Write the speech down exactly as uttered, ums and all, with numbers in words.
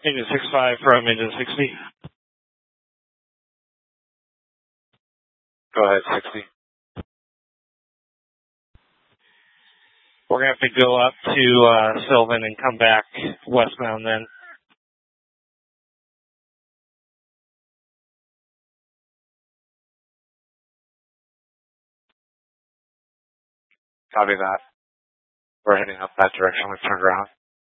Engine six five from engine sixty. Go ahead, sixty. We're going to have to go up to uh, Sylvan and come back westbound then. Copy that. We're heading up that direction. We've turned around.